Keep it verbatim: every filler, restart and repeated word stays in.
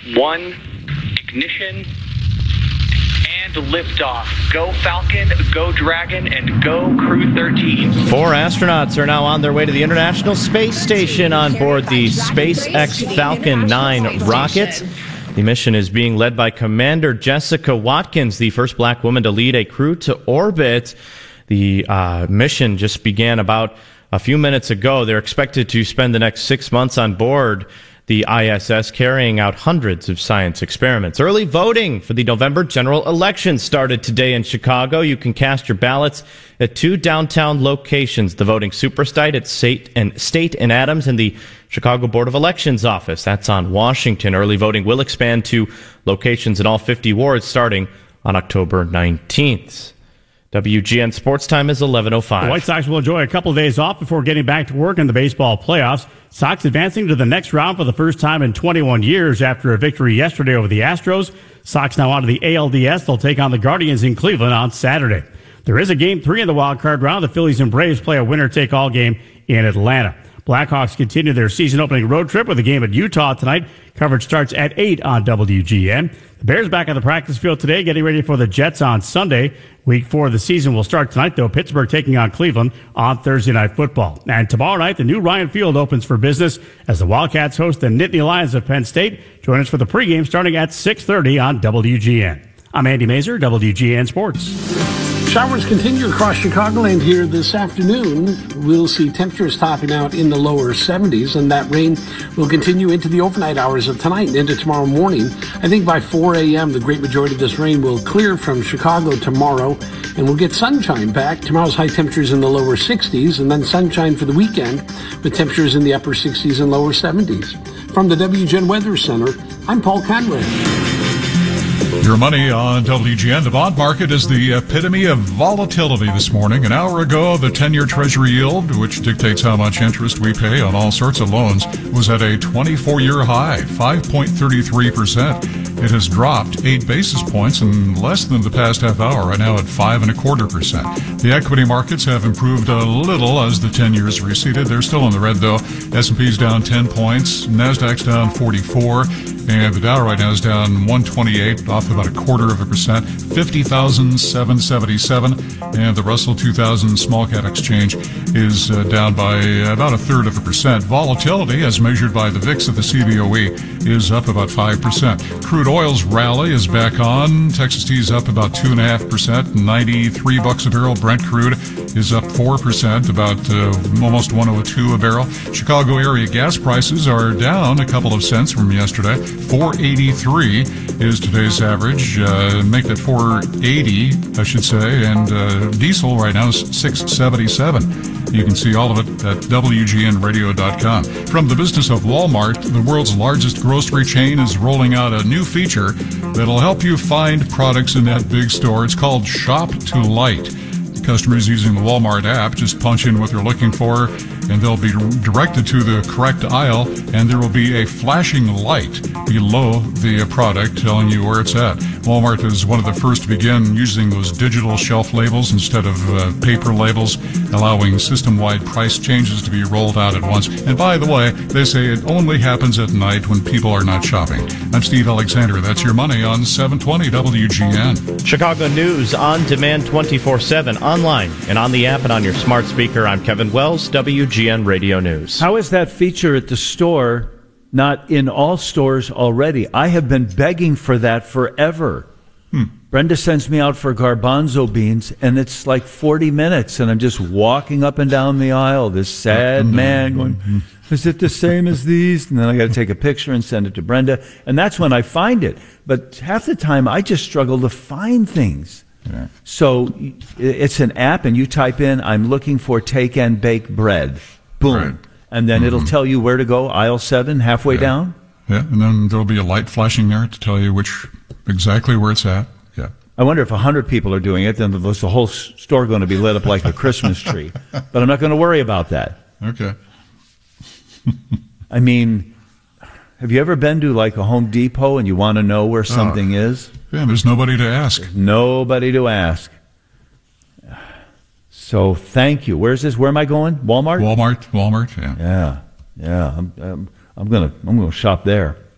one, ignition, and liftoff. Go Falcon, go Dragon, and go Crew thirteen. Four astronauts are now on their way to the International Space Station on board the SpaceX Falcon nine rocket. The mission is being led by Commander Jessica Watkins, the first black woman to lead a crew to orbit. The uh, mission just began about a few minutes ago. They're expected to spend the next six months on board the I S S, carrying out hundreds of science experiments. Early voting for the November general election started today in Chicago. You can cast your ballots at two downtown locations, the voting supersite at State and, State and Adams, and the Chicago Board of Elections office. That's on Washington. Early voting will expand to locations in all fifty wards starting on October nineteenth. W G N Sports Time is eleven oh five. The White Sox will enjoy a couple of days off before getting back to work in the baseball playoffs. Sox advancing to the next round for the first time in twenty-one years after a victory yesterday over the Astros. Sox now on to the A L D S. They'll take on the Guardians in Cleveland on Saturday. There is a game three in the wild card round. The Phillies and Braves play a winner-take-all game in Atlanta. Blackhawks continue their season-opening road trip with a game at Utah tonight. Coverage starts at eight on W G N. The Bears back on the practice field today, getting ready for the Jets on Sunday. Week four of the season will start tonight, though. Pittsburgh taking on Cleveland on Thursday Night Football. And tomorrow night, the new Ryan Field opens for business as the Wildcats host the Nittany Lions of Penn State. Join us for the pregame starting at six thirty on W G N. I'm Andy Mazer, W G N Sports. Showers continue across Chicagoland here this afternoon. We'll see temperatures topping out in the lower seventies, and that rain will continue into the overnight hours of tonight and into tomorrow morning. I think by four a.m., the great majority of this rain will clear from Chicago tomorrow, and we'll get sunshine back. Tomorrow's high temperatures in the lower sixties, and then sunshine for the weekend with temperatures in the upper sixties and lower seventies. From the W G N Weather Center, I'm Paul Conway. Your money on W G N. The bond market is the epitome of volatility this morning. An hour ago, the ten-year Treasury yield, which dictates how much interest we pay on all sorts of loans, was at a twenty-four-year high, five point three three percent. It has dropped eight basis points in less than the past half hour, right now at five and a quarter percent. The equity markets have improved a little as the ten years receded. They're still in the red, though. S and P's down ten points, Nasdaq's down forty-four, and the Dow right now is down one twenty-eight, off about a quarter of a percent, fifty thousand seven hundred seventy-seven, and the Russell two thousand small cap exchange is uh, down by about a third of a percent. Volatility, as measured by the V I X of the C B O E, is up about five percent. Crude oil's rally is back on. Texas T's up about two point five percent, ninety-three bucks a barrel. Brent crude is up four percent, about uh, almost one oh two a barrel. Chicago area gas prices are down a couple of cents from yesterday. four eighty-three is today's average. Uh, make that four eighty, I should say. And uh, diesel right now is six seventy-seven. You can see all of it at W G N radio dot com. From the business of Walmart, the world's largest grocery chain is rolling out a new feature that'll help you find products in that big store. It's called Shop to Light. Customers using the Walmart app just punch in what they're looking for, and they'll be directed to the correct aisle, and there will be a flashing light below the product telling you where it's at. Walmart is one of the first to begin using those digital shelf labels instead of uh, paper labels, allowing system-wide price changes to be rolled out at once. And by the way, they say it only happens at night when people are not shopping. I'm Steve Alexander. That's your money on seven twenty W G N. Chicago News on demand twenty-four seven, online and on the app and on your smart speaker. I'm Kevin Wells, W G N Radio News. How is that feature at the store not in all stores already? I have been begging for that forever. Hmm. Brenda sends me out for garbanzo beans, and it's like forty minutes, and I'm just walking up and down the aisle, this sad mm-hmm. man going, mm-hmm. is it the same as these? And then I got to take a picture and send it to Brenda, and that's when I find it. But half the time, I just struggle to find things. Yeah. So it's an app, and you type in, I'm looking for take and bake bread. Boom. Right. And then mm-hmm. it'll tell you where to go, aisle seven, halfway yeah. down. Yeah, and then there'll be a light flashing there to tell you which exactly where it's at. Yeah. I wonder if a hundred people are doing it, then there's the whole store going to be lit up like a Christmas tree. But I'm not going to worry about that. Okay. I mean, have you ever been to like a Home Depot and you want to know where something uh, is? Yeah, there's nobody to ask. There's nobody to ask. So thank you. Where's this? Where am I going? Walmart? Walmart. Walmart. Yeah. Yeah. Yeah. I'm. I'm, I'm gonna. I'm gonna shop there.